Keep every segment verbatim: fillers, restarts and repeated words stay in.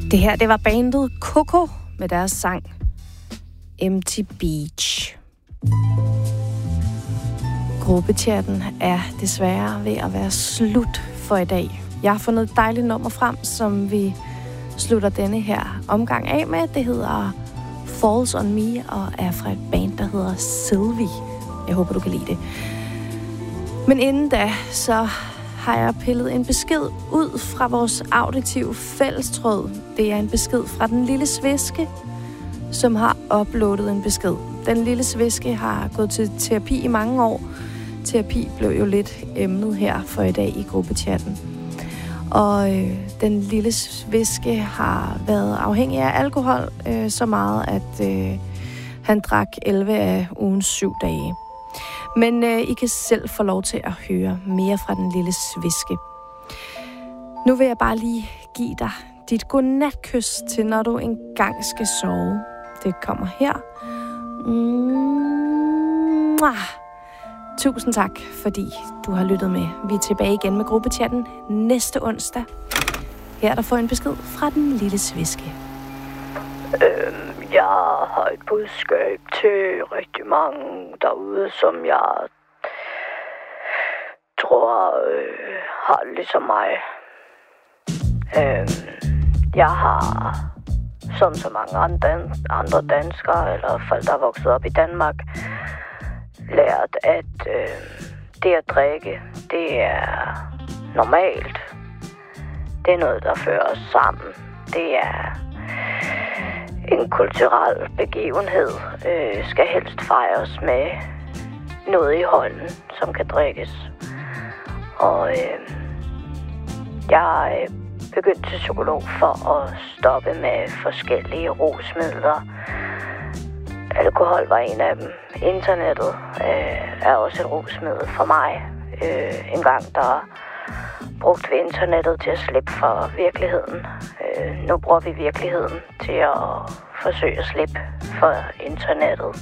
Det her, det var bandet Coco med deres sang Empty Beach. Gruppechatten er desværre ved at være slut for i dag. Jeg har fundet et dejligt nummer frem, som vi slutter denne her omgang af med. Det hedder Falls on Me og er fra et band, der hedder Sylvie. Jeg håber, du kan lide det. Men inden da, så har jeg pillet en besked ud fra vores auditive fællestråd. Det er en besked fra Den Lille Sviske, som har uploadet en besked. Den Lille Sviske har gået til terapi i mange år. Terapi blev jo lidt emnet her for i dag i gruppechatten. Og øh, Den Lille Sviske har været afhængig af alkohol øh, så meget, at øh, han drak elleve af ugens syv dage. Men øh, I kan selv få lov til at høre mere fra Den Lille Sviske. Nu vil jeg bare lige give dig dit godnatkys til, når du engang skal sove. Det kommer her. Mwah. Tusind tak, fordi du har lyttet med. Vi er tilbage igen med gruppechatten næste onsdag. Her er der får en besked fra Den Lille Sviske. Øhm, jeg har et budskab til rigtig mange derude, som jeg tror øh, har det ligesom mig. Øhm, jeg har, som så mange andre, andre danskere, eller folk, der er vokset op i Danmark, lært, at øh, det at drikke, det er normalt. Det er noget, der fører os sammen. Det er en kulturel begivenhed. Øh, skal helst fejres med noget i hånden, som kan drikkes. Og øh, jeg er begyndt til psykolog for at stoppe med forskellige rusmidler. Alkohol var en af dem. Internettet øh, er også et rusmiddel for mig. Øh, en gang der brugte vi internettet til at slippe for virkeligheden. Øh, nu bruger vi virkeligheden til at forsøge at slippe for internettet.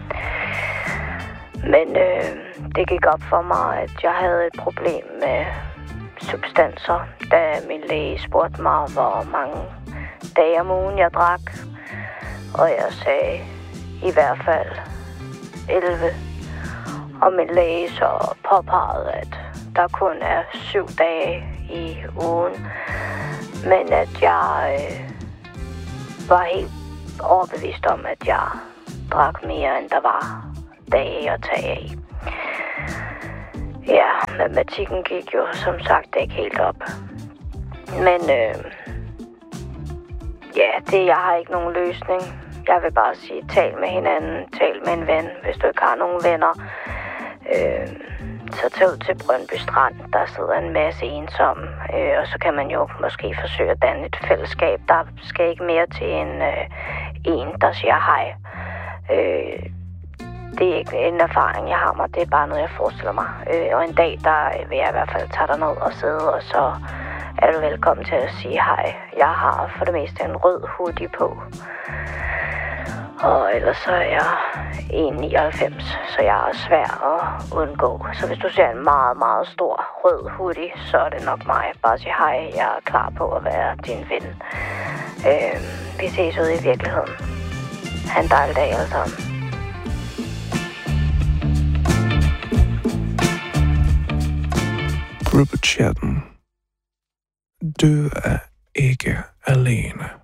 Men øh, det gik op for mig, at jeg havde et problem med substanser, da min læge spurgte mig, hvor mange dage om ugen jeg drak. Og jeg sagde i hvert fald elleve. Og min læge så påpegede, at der kun er syv dage i ugen. Men at jeg øh, var helt overbevist om, at jeg drak mere, end der var dage at tage af. Ja, matematikken gik jo som sagt ikke helt op. Men øh, ja, det, jeg har ikke nogen løsning. Jeg vil bare sige, tal med hinanden, tal med en ven, hvis du ikke har nogen venner. Øh, så tag ud til Brøndby Strand, der sidder en masse ensomme, øh, og så kan man jo måske forsøge at danne et fællesskab. Der skal ikke mere til en, øh, en der siger hej. Øh, det er ikke en erfaring, jeg har mig, det er bare noget, jeg forestiller mig. Øh, og en dag, der vil jeg i hvert fald tage dig ned og sidde, og så er du velkommen til at sige hej. Jeg har for det meste en rød hoodie på. Og ellers så er jeg en komma nioghalvfems, så jeg er svær at undgå. Så hvis du ser en meget, meget stor rød hoodie, så er det nok mig. Bare sig hej, jeg er klar på at være din ven. Øh, vi ses ude i virkeligheden. Ha' en dejlig dag alle sammen. Gruppechatten. Du er ikke alene.